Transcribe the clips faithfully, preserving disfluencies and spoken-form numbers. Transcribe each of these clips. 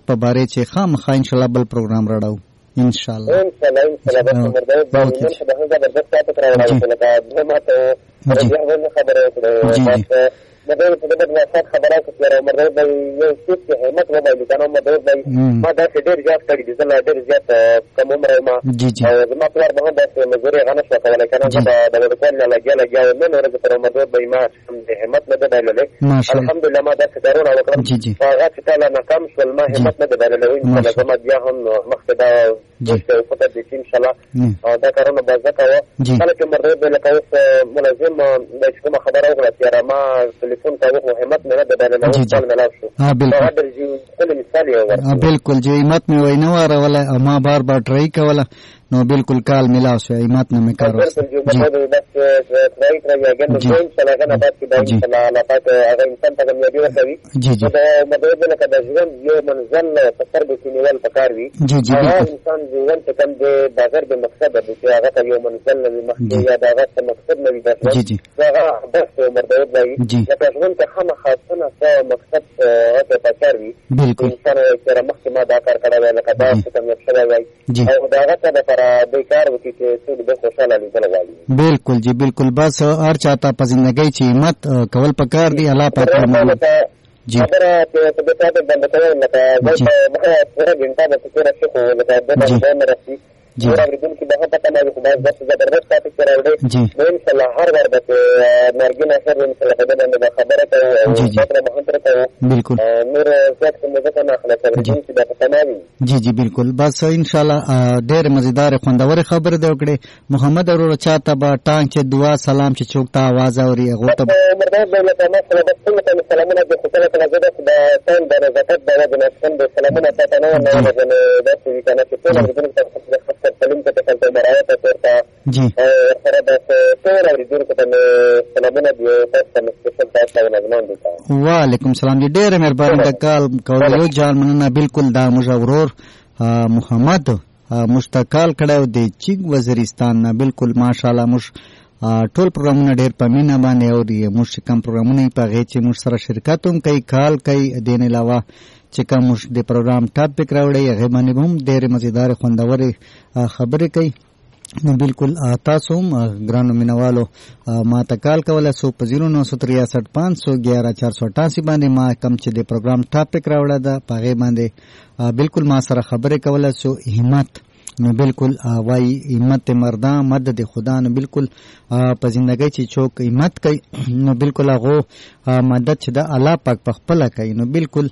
په باره چې خامخا ان شاء الله بل پروګرام راړو ان شاء الله ان شاء الله ان شاء الله بس مرده د نن څه د زبردست تاسو راوړل لکه دغه ته راځي خبره وکړه مدیر په دغه واسط خبره کوي مرده د یو څه همت و باندې کنه مرده د ما دا ډېر زیات کړی دي زما ډېر زیات کوم عمر ما او زما پلار به د مزوري غنښ وکولای کنه دا د ورکول نه لګیا لګیا و نن ورځ پر مرده د ما د همت نه بدللې الحمدلله ما دا څنګه وکړم هغه چې تعالی ناکام شول ما همت نه بدللې ان شاء الله زما بیا هم مخکدا چې په دې ان شاء الله دا کارونه به زکه کله چې مرده د لکه ملازم د کوم خبره وکړه چې ما ټلیفون ته وو همت نه بدلنه نو ټول ملاو شو ها بالکل بالکل چې همت مې وینه واره ولا ما بار بار ټرای کوله نو بالکل کال ملاو شو همت نه مې کار وکړ جی بس ټرای ټرای اگین نو ان شاء الله کنه بعد کې ان شاء الله الله پاک هغه انسان ته کامیابی ورکوي جی جی دا مدد نه کده ژوند یو منزل فکر به نیول پکار وي جی جی انسان ژوند ته کم دی بغیر د مقصد د چې هغه ته یو منزل نه مخکې یا دا هغه مقصد نه وي جی جی هغه بس مرده دی لکه ژوند ته هم خاصه څه مقصد ته پکار وي بالکل انسان چې مخکې ما دا کار کړی لکه دا څه کم شوی وي او دا هغه ته د د کار وکړي چې څوک به خوشاله لیدل غواړي بالکل جی بالکل بس هر چاته په ژوندۍ کې همت کول پکار دی الله پاک جی خبره ته په دې ته باندې کوي لکه دا پوره غنټه د څه راځي خو لکه دا باندې راځي جی اوریدل کې دغه پته نه خو دا زبردست تاسو سره وړي جی ان شاء الله هر ور د مرګ نه سره ان شاء الله په دې باندې خبره کوي جی جی بالکل نور څه څه نه خلاص چې دا تمامي جی جی بالکل بس ان شاء الله ډېر مزیدار خوندور خبره دی وکړي محمد ورور چاته با ټانګ چې دعا سلام چې څوک ته आवाज اوري هغه ته مرده د لکه مثلا د څنګه سلامونه د خپل ته زده د تان د زکات د وجه نه څنګه سلامونه ته نه نه د دې کنه چې ټول د سلام ته ته مرایته ورته جی سره د ټول اوریدونکو ته سلامونه دی تاسو ته سپیشل تاسو نظم دي وعلیکم السلام دی ډېر مهرباني د کال کولو جان مننه بالکل دا مجاورور محمد مشتاقال کړه د چیک وزیرستان نه بالکل ماشاءالله مش ټول پروګرامونه ډېر پمینه باندې او مش کم پروګرامونه په غي چې مش سره شرکت هم کوي کال کوي دین علاوه چې کوم د پروګرام ټاپک راوړي هغه باندې هم ډېر مزیدار خوندوري خبرې کوي نو بالکل تاسو هم ګرانو مینوالو ما ته کال کوله سو په زیرو نو سو تریاسٹھ پانچ سو گیارہ چار سو اٹھاسی باندې ما کم چې د پروګرام ټاپک راوړه ده پاغه باندې بالکل ما سره خبرې کوله سو همت نو بالکل وای همت مردا مدد خدا نو بالکل په ژوندۍ چې څوک همت کوي نو بالکل هغه مدد چې د الله پاک په خپل کوي نو بالکل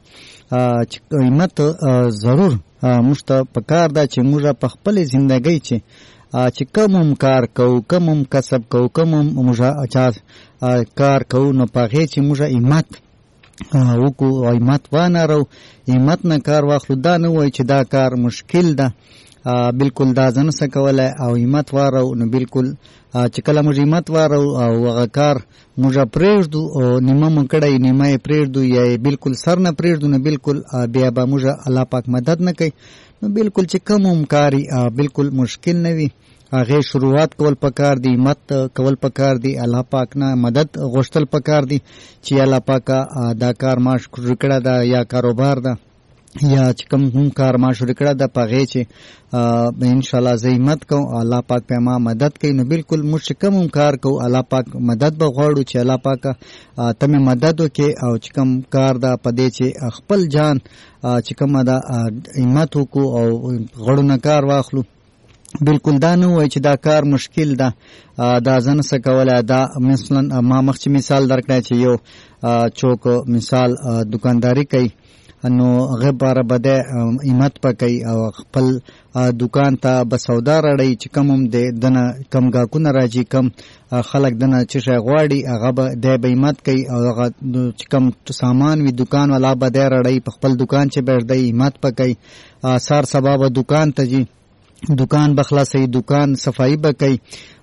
همت ضرور مشت پکار دا چې موږ په خپل ژوندۍ چې چې کوم کار کوو کوم کسب کوو کوم موږ اچا کار کوو نو پاغه چې موږ همت وکړو همت وانهرو همت نه کار واخلو دا نه وای چې دا کار مشکل ده بالکل دا ځن څه کولای او همت وارو نو بالکل چې کله موږ همت وارو او هغه کار موږ پرېږدو او نیمه مونږ کړی نیمه پرېږدو یا بالکل سر نه پرېږدو نو بالکل بیا به موږ الله پاک مدد نه کوي نو بالکل چې کوم هم کاری بالکل مشکل نه وي هغه شروعات کول پکار دی همت کول پکار دی الله پاک نه مدد غوښتل پکار دی چې الله پاک دا کار ما شروع کړه دا یا کاروبار ده یا چې کوم هم کار ما شروع کړه د پغې چې ان شاء الله زحمت کوم الله پاک په ما مدد کوي نو بالکل موږ کوم هم کار کوو الله پاک مدد به غواړو چې الله پاک ته مدد وکړي او چې کوم کار دا پدې چې خپل جان چې کوم دا همت وکړو او غړو نه کار واخلو بالکل دا نه وای چې دا کار مشکل ده دا ځن څه کوله دا مثلا ما مخکې مثال درکړم چې یو څوک مثال دکانداری کوي نو هغه بار بده همت پکای او خپل دکان ته بسودا راړی چې کوم د دنه کم گاکونه راځي کم خلک دنه چې غواړي هغه به د همت کوي او هغه چې کم سامان وی دکان والا به د راړی په خپل دکان چې بیرته همت پکای سار سبب دکان ته جی دکان به خلاصوي، دکان صفایي به کوي،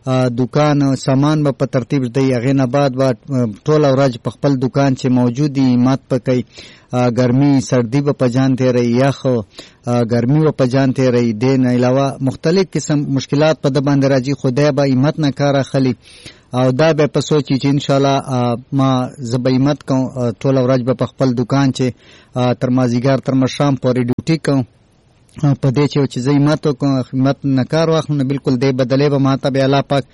دکان سامان به په ترتیب دی، هغې نه بعد به ټوله ورځ په خپل دکان چې موجود دي مات به کوي، ګرمي سردي به په جان تېروي، یخ ګرمي به په جان تېروي. دې نه علاوه مختلف قسم مشکلات په ده باندې راځي، خو دی به همت نه کار اخلي او دا به په سوچي چې انشاءالله ما زه به همت کوم، ټوله ورځ به په خپل دکان چې تر مازدیګر تر ماښام پورې ډیوټي کوم، په دې چې چې زه همت وکړم، همت نه کار واخلم، نو بلکل دی بدلې به ما ته بیا الله پاک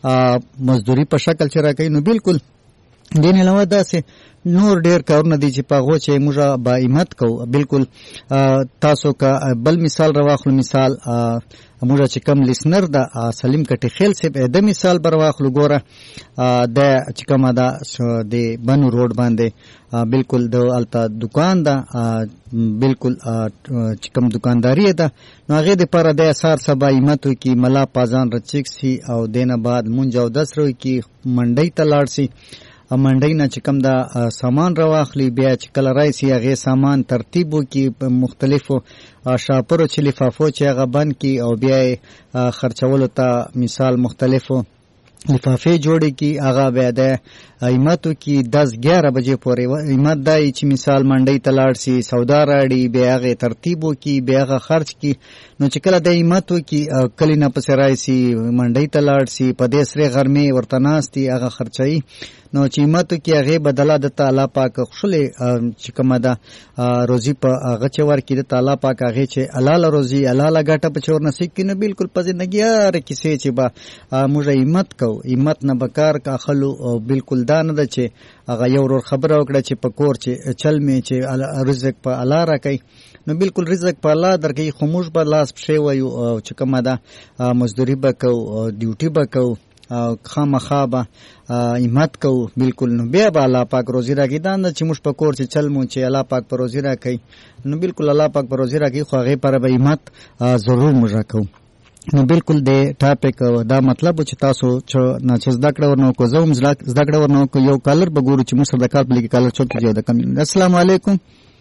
مزدوري په شکل چې راکوي. نو بلکل دې نه علاوه داسې نور ډېر کارونه دي چې په هغو چې موږ با همت کوو. بلکل تاسو که بل مثال راواخلو، مثال موږ چې کوم لیسنر ده سلیم کټي خیل صاحب، د مثال به راواخلو. ګوره د چې کومه ده د بنو روډ باندې بلکل د هلته دکان ده، بلکل چې کوم دکانداري ده، نو هغې دپاره دی سهار سبا همت وکړي، ملا پازان رچیک سي او دې نه بعد مونځ اودس وکړي، منډۍ ته لاړ سي، منډۍ نه چې کوم دا سامان راواخلي، بیا چې کله راشي هغې سامان ترتیب وکړي په مختلفو شاپرو چې لفافو چې هغه بند کړي او بیا یې خرڅولو ته مثال مختلفو لفافې جوړې کړي، هغه بیا د همت وکړي دس ګیاره بجې پورې. همت دا یي چې مثال منډۍ ته لاړ سي، سودا راړي، بیا هغې ترتیب وکړي، بیا هغه خرڅ کړي. نو چې کله د همت وکړي کلي نه پسې راشي، منډۍ ته لاړ سي، په دې سرې غرمې ورته ناست دي، هغه خرڅوي. نو چې همت وکړي هغې بدله دته الله پاک ښکلې چې کومه ده روزي په هغه چې ورکړي دته الله پاک هغې چې حلاله روزي حلاله ګټه په چې ورنصیب کړي. نو بلکل په زندګي هره کیسې چې به موږ همت کوو، همت نه به کار اخلو. او بلکل دا نه ده چې هغه یو ورور خبره وکړه چې په کور چې چل مې چې رزق په الله راکوي، نو بلکل رزق په الله درکوي، خو موږ به لاس پښې وایو او چې کومه ده مزدوري به کوو، ډیوټي به کوو، خامخا به همت کوو. بلکل نو بیا به الله پاک روزي راکوي. دا نه چې موږ په کور چې چل مو چې الله پاک په روزي راکوي، نو بلکل الله پاک په روزي راکوي، خو هغې پاره به همت ضرور موږ راکوو. نو بلکل د ټاپک دا مطلب چې تاسو نه چې زده کړه ورنه وکړو، زه هم زده کړه ورنه وکړو. یو کالر به ګورو چې موږ سره د کال په لیکي کالر څوک دی د کم. السلام علیکم.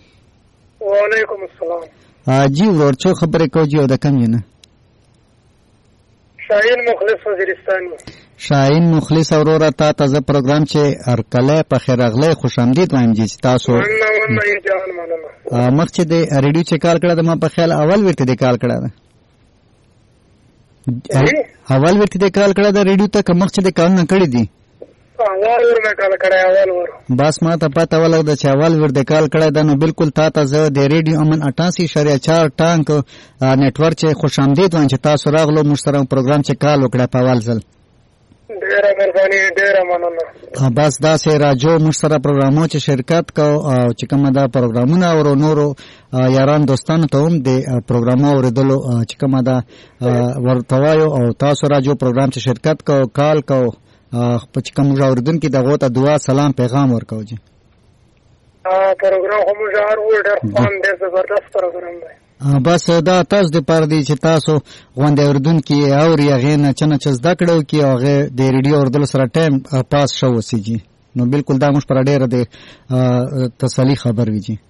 وعلیکم السلام. جی ورور څو خبرې کوو جی او د کم یې نه؟ شاهین مخلص وزیرستاني. شاهین مخلص وروره تا ته زه پروګرام چې هرکلی په خیر راغلی خوش آمدید وایم جی. تاسو مخکې د ریډیو چې کال کړه ده، ما په خیال اول ورته د کال کړه ده، اول ورته د کال کړه ده ریډیو ته، که مخکې د کال نه کړي دي؟ اول ور نه کال کړی، اول ور. بس ما ته پته ولګده چې اول ور د کال کړی ده. نو بلکل تا ته زه د ریډیو امن اټاسي اشاریه چار ټانک نیټورک چې خوش آمدید وایم چې تاسو راغلو موږ سره پروګرام چې کال وکړه په اول ځل. ډېره مهرباني، ډېره مننه. بس داسې راجو موږ سره پروګرامو چې شرکت کو او چې کومه ده پروګرامونه او نورو یاران دوستانو ته هم د پروګرامو اورېدلو چې کومه ده ورته وایو، او تاسو راجو پروګرام چې شرکت کو کال کو په چې کوم موږ اورېدونکي د هغو ته دعا سلام پیغام ورکوو. جي پروګرام خو موږ هر وړ ډېر خوند ډېر زبردست پروګرام دی. بس دا تاسو دپاره دی چې تاسو غوندې اورېدونکي اوري، هغې نه څه نه څه زده کړه وکړي او هغې د ریډیو اورېدلو سره ټایم پاس ښه وسیږي. نو بلکل دا موږ پره ډېره د تسلي خبر وي. جي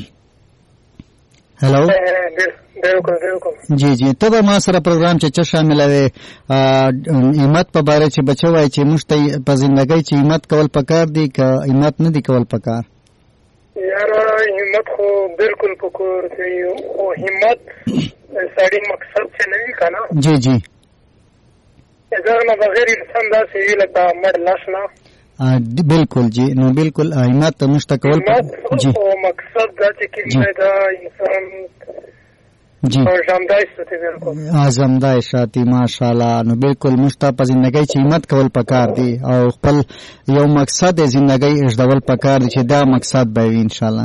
هلو جی جی ته به ما سره پروګرام چې څه شاملوې همت په باره چې بچه وایي چې موږ ته په زندګۍ چې همت کول پکار دي که همت نه دي کول پکار؟ یاره همت خو بلکل پکار دی، خو همت سړي مقصد چې نه وي که نه. جی جی هغه نه بغیر انسان داسې وي لکه مړ لاس نه. بلکل جی. نو بلکل همت موږ ته کول جی مقصد دا چې کوم دا انسان جی آزمدای شاتی ماشاءالله. نو بلکل موږ ته په زندګۍ چې همت کول پکار دی او خپل یو مقصد د زندګۍ اجدول پکار دی چې دا مقصد به وي انشاءالله.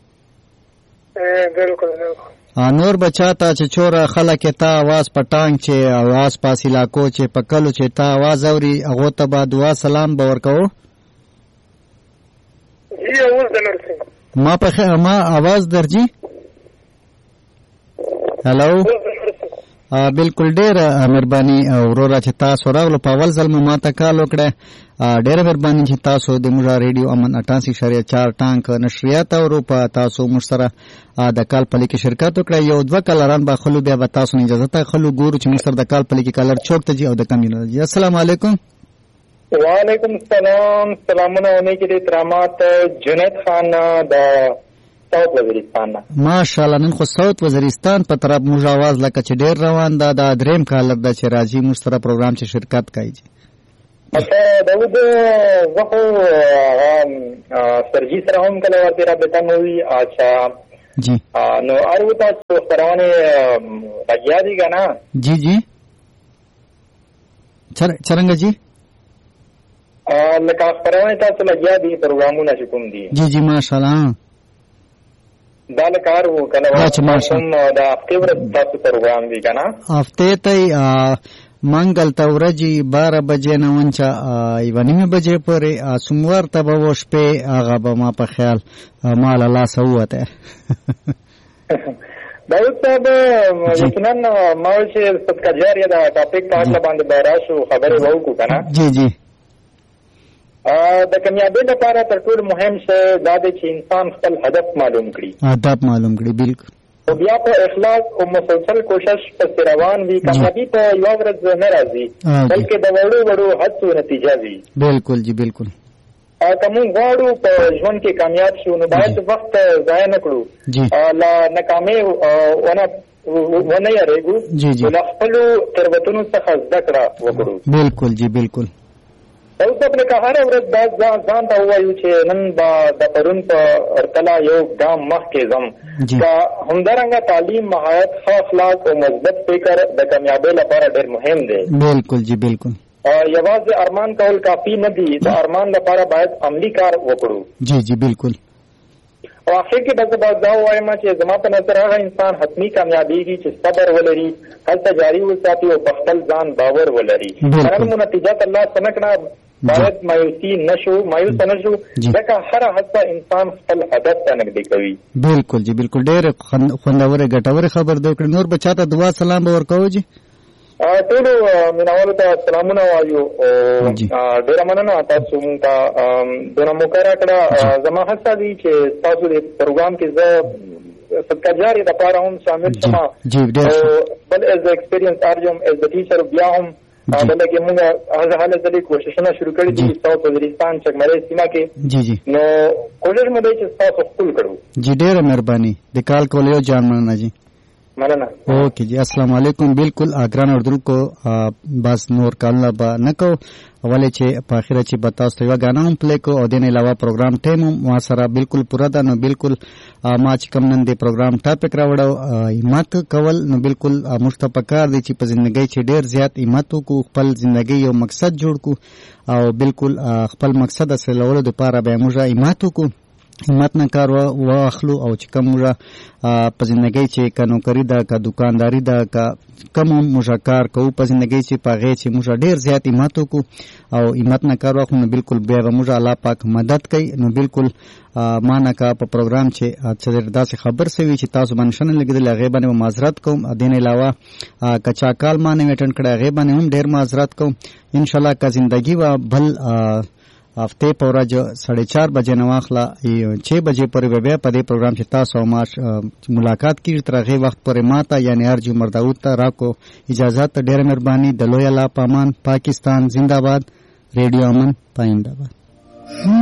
بلکل نور بچا ته چې چوره خلک ته आवाज پټانګ چې आवाज پاس علاقو چې پکلو چې ته आवाज اوري هغه ته به دعا سلام به ورکو. جی आवाज درځي ما په ما आवाज درځي. هلو بالکل ډېر مهرباني وروره چې تاسو راغلو په اول ځل مو ماته کال وکړه. ډېره مهرباني چې تاسو د موږ ریډیو امن اټاسي اشاریه چار ټانک نشریات اورو په تاسو موږ سره د کال پلي کې شرکت وکړه. یو دوه کالران به خلو بیا به تاسو نه اجازه ته خلو ګورو چې موږ سره د کال پلي کې کالر چوک ته جي او د کمینو جي. السلام علیکم. وعلیکم السلام. سلامونه علیکم احترامات. جنید خان د ساوت وزیرستان. ماشاءالله نن خو ساوت وزیرستان په طرف موږ आवाज لکه چې ډېر روان ده. دا دریم کالر د چې راځي موږ سره پروګرام چې شرکت کوي. اچھا داود زه خو سرجي سره هم کله ورته رابطه مو وي. اچھا جی نو اړو تاسو خبرونه لګیا دي کنه؟ جی جی څنګه جی لکه خبرونه تاسو لګیا دي پروګرامونه چې کوم دي؟ جی جی ماشاءالله دا لکار وو کنه کوم دا هفته ورځ تاسو پروګرام دی کنه؟ هفته ته منګل ته ورځي بارہ بجې نه ونچا یو نیمه بجې پورې سوموار ته به وشپې هغه به ما په خیال مال الله سوته. داود صاحب یقینا ما چې ستکجاریا دا ټاپک په اړه باندې باراشو خبرې وکړو کنه؟ جی جی د کامیابی لپاره تر ټولو مهم څه دا دی چې انسان خپل هدف معلوم کړي. هدف معلوم کړي بالکل. او بیا په اخلاص او مسلسل کوشش پسې روان وي. کامیابی په یو ورځ نه راځي بلکې د وړو وړو هڅو نتیجه وي. بالکل جی بالکل. که موږ غواړو په ژوند کې کامیاب شو نو باید وخت ضایع نه کړو. له ناکامۍ ونه ونه یریږو. له خپلو تېروتنو څخه زده کړه وکړو. بالکل جی بالکل. اوس خپل که هر ورځ دا ځان ته ووایو چې نن به د پرون په ورتله یو ګام مخکې ځم. که همدارنګه تعلیم، مهارت، ښه اخلاق او مثبت فکر د کامیابۍ لپاره ډېر مهم دی. بالکل جی بالکل. یوازې ارمان کول کافي نه دي. د ارمان لپاره باید عملي کار وکړو. جی جی بالکل. او اخر کې به زه به دا ووایم چې زما په نظر هغه انسان حتمي کامیابېږي چې صبر ولري، هلته جاري وساتي او په خپل ځان باور ولري. نن مو نتیجه ترلاسه نه کړه باید مایوسي نشو مایوس نشو ځکه هر هڅه انسان خپل هدف ته نږدې کوي. بالکل جی بالکل. ډېر خوندوره ګټوره خبر دی وکړه. نور به چاته دعا سلام به ورکوو جی؟ ټولو مینوالو ته سلامونه وایو. ډېره مننه تاسو مونږ ته دونه موقع راکړه. زما هڅه دی چې تاسو د پروګرام کې زه صدقهجاري دپاره هم شامل شم. بل ایز د ایکسپیرینس ارجم ایز د ټیچر بیا هم دلته موږ هغه حاله ځلې کوششونه شروع کړي دي ساوت وزیرستان چکمرې سیمه کې. جی جی نو کوشش مو دی چې تاسو خپل کړو. جی ډېره مهرباني د کال کول یو جان مننه جی. مننه. اوکے جی السلام علیکم. بالکل اګران اردو کو بس نور کالونه به نه کو ولې چې په اخره چې به تاسو ته یوه ګانا هم پلی کو او دې نه علاوه پروګرام ټایم هم ما سره بالکل پوره ده. نو بالکل ما چې کوم نن د پروګرام ټاپک راوړو همت کول نو بالکل موږ ته پکار دی چې په زندګۍ چې ډېر زیات همت وکړو، خپل زندګۍ یو مقصد جوړ کړو او بالکل خپل مقصد حاصلولو دپاره به موږ همت وکړو. همت نه کار واخلو او چې کوم موږ په زندګۍ چې که نوکري ده که دکانداري ده که کوم موږ کار کوو په زندګۍ چې په هغې چې موږ ډېر زیات همت وکړو او همت نه کار واخلو نو بالکل بیا به موږ الله پاک مدد کوي. نو بالکل ما نه که په پروګرام چې څه داسې خبر سوي چې تاسو باندې ښه نه لګېدلې هغې باندې به معذرت کوم. دې نه علاوه که چا کال ما نه وي اټنډ کړی هغې باندې هم ډېر معذرت کوم. انشاءالله که زندګي وه بل هفته په ورځ ساڑھے چار بجې نه واخله چھ بجې پورې به بیا په دې پروګرام چې تاسو او ما ملاقات کیږي تر هغې وخت پورې ما ته یعنې ارجو عمر داود ته راکو اجازت. ډېره مهرباني. د لوی الله په امان. پاکستان زنده باد. ریډیو امن پاینده باد.